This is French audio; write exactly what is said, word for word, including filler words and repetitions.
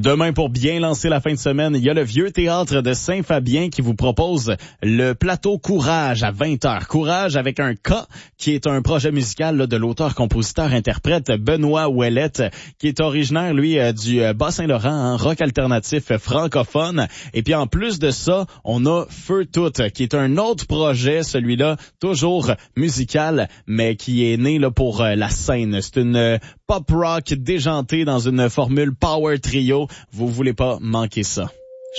Demain, pour bien lancer la fin de semaine, il y a le Vieux Théâtre de Saint-Fabien qui vous propose le plateau Courage à vingt heures. Courage avec un K, qui est un projet musical là, de l'auteur-compositeur-interprète Benoît Ouellette, qui est originaire, lui, euh, du euh, Bas-Saint-Laurent, hein, rock alternatif francophone. Et puis en plus de ça, on a Feu Tout, qui est un autre projet, celui-là, toujours musical, mais qui est né là pour euh, la scène. C'est une euh, pop rock déjantée dans une formule power trio. Vous voulez pas manquer ça.